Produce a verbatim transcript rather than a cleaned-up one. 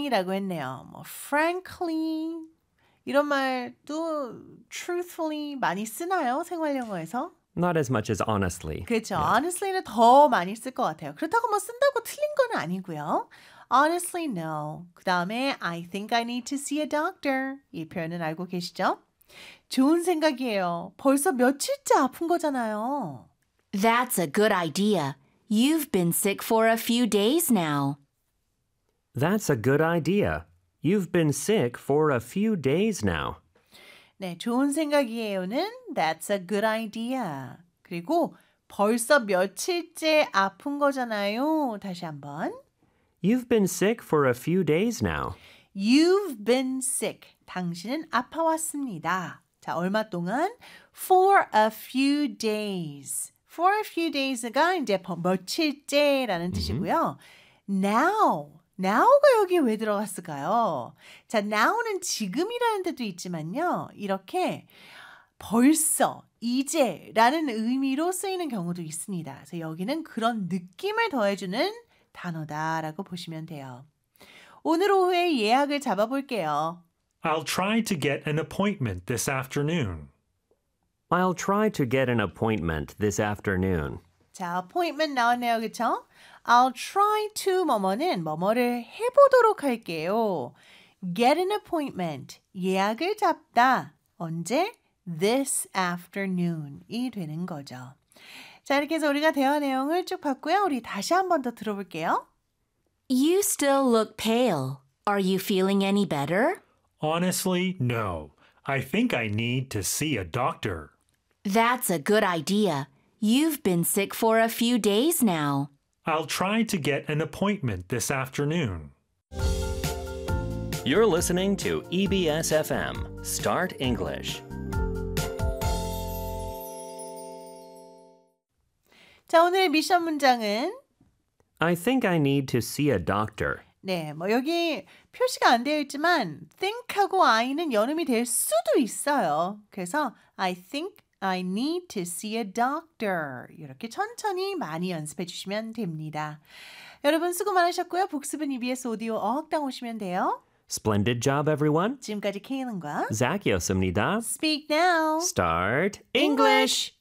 frankly라고 했네요. 뭐 frankly 이런 말도 truthfully 많이 쓰나요? 생활 영어에서? Not as much as honestly. 그렇죠. honestly는 더 많이 쓸 것 같아요. 그렇다고 뭐 쓴다고 틀린 건 아니고요. honestly, no. 그 다음에 I think I need to see a doctor. 이 표현은 알고 계시죠? 좋은 생각이에요. 벌써 며칠째 아픈 거잖아요. That's a good idea. You've been sick for a few days now. That's a good idea. You've been sick for a few days now. 네, 좋은 생각이에요는 That's a good idea. 그리고 벌써 며칠째 아픈 거잖아요. 다시 한번. You've been sick for a few days now. You've been sick. 당신은 아파왔습니다. 자, 얼마 동안? For a few days. For a few days가 이제 며칠째라는 뜻이고요. Now. now가 여기 왜 들어갔을까요? 자, now는 지금이라는 뜻도 있지만요. 이렇게 벌써, 이제라는 의미로 쓰이는 경우도 있습니다. 그래서 여기는 그런 느낌을 더해주는 단어다라고 보시면 돼요. 오늘 오후에 예약을 잡아볼게요. I'll try to get an appointment this afternoon. I'll try to get an appointment this afternoon. 자, appointment 나왔네요. 그쵸? I'll try to 뭐뭐는 뭐뭐를 해보도록 할게요. Get an appointment. 예약을 잡다. 언제? This afternoon이 되는 거죠. 자, 이렇게 해서 우리가 대화 내용을 쭉 봤고요. 우리 다시 한 번 더 들어볼게요. You still look pale. Are you feeling any better? Honestly, no. I think I need to see a doctor. That's a good idea. You've been sick for a few days now. I'll try to get an appointment this afternoon. You're listening to E B S F M. Start English. 자, 오늘의 미션 문장은 I think I need to see a doctor. 네, 뭐 여기 표시가 안 되어 있지만 think하고 I는 연음이 될 수도 있어요. 그래서 I think I need to see a doctor. 이렇게 천천히 많이 연습해 주시면 됩니다. 여러분 수고 많으셨고요. 복습은 이비에스 오디오 어학당 오시면 돼요. Splendid job, everyone. 지금까지 케이런과 Zachyos입니다. Speak Now. Start English.